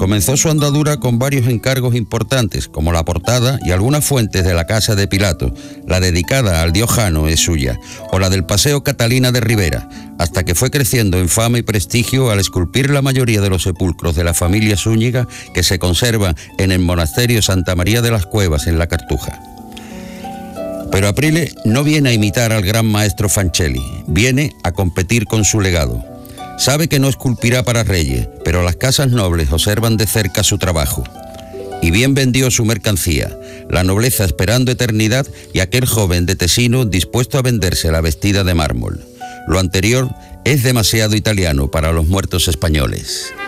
Comenzó su andadura con varios encargos importantes, como la portada y algunas fuentes de la casa de Pilato. La dedicada al Diojano es suya, o la del Paseo Catalina de Rivera, hasta que fue creciendo en fama y prestigio al esculpir la mayoría de los sepulcros de la familia Zúñiga que se conservan en el monasterio Santa María de las Cuevas, en la Cartuja. Pero Aprile no viene a imitar al gran maestro Fancelli, viene a competir con su legado. Sabe que no esculpirá para reyes, pero las casas nobles observan de cerca su trabajo. Y bien vendió su mercancía, la nobleza esperando eternidad y aquel joven de Tesino dispuesto a venderse la vestida de mármol. Lo anterior es demasiado italiano para los muertos españoles.